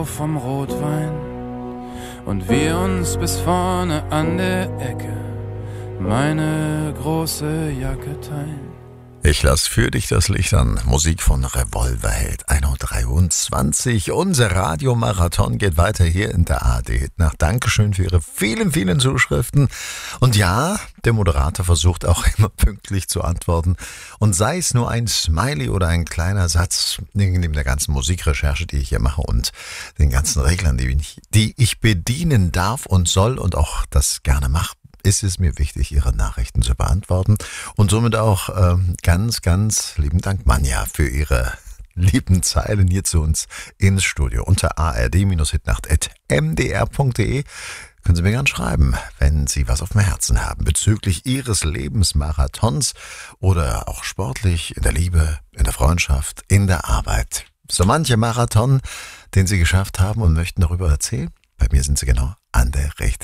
vom Rotwein und wir uns bis vorne an der Ecke meine große Jacke teilen. Ich lass für dich das Licht an. Musik von Revolverheld 1:23. Unser Radiomarathon geht weiter hier in der ARD. Nach Dankeschön für Ihre vielen, vielen Zuschriften. Und ja, der Moderator versucht auch immer pünktlich zu antworten. Und sei es nur ein Smiley oder ein kleiner Satz, neben der ganzen Musikrecherche, die ich hier mache und den ganzen Reglern, die ich bedienen darf und soll und auch das gerne mache, ist es mir wichtig, Ihre Nachrichten zu beantworten. Und somit auch ganz, ganz lieben Dank, Manja, für Ihre lieben Zeilen hier zu uns ins Studio. Unter ard-hitnacht@mdr.de können Sie mir gerne schreiben, wenn Sie was auf dem Herzen haben bezüglich Ihres Lebensmarathons oder auch sportlich, in der Liebe, in der Freundschaft, in der Arbeit. So mancher Marathon, den Sie geschafft haben und möchten darüber erzählen. Bei mir sind Sie genau an der richtigen